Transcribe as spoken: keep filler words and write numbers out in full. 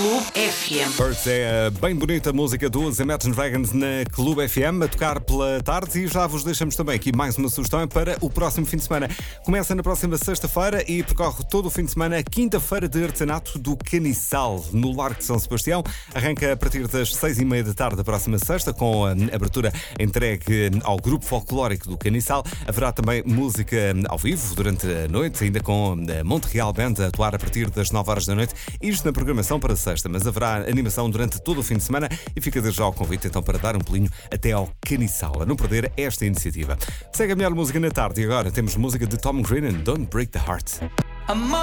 Clube F M. Birds é a bem bonita música dos Imagine Dragons na Clube F M, a tocar pela tarde, e já vos deixamos também aqui mais uma sugestão para o próximo fim de semana. Começa na próxima sexta-feira e percorre todo o fim de semana a quinta-feira de artesanato do Caniçal, no Largo de São Sebastião. Arranca a partir das seis e meia da tarde da próxima sexta, com a abertura entregue ao grupo folclórico do Caniçal. Haverá também música ao vivo durante a noite, ainda com a Monte Real Band a atuar a partir das nove horas da noite. Isto na programação para sexta, mas haverá animação durante todo o fim de semana e fica desde já o convite então para dar um pulinho até ao Caniçal, a não perder esta iniciativa. Segue a melhor música na tarde e agora temos música de Tom Grennan, Don't Break the Heart.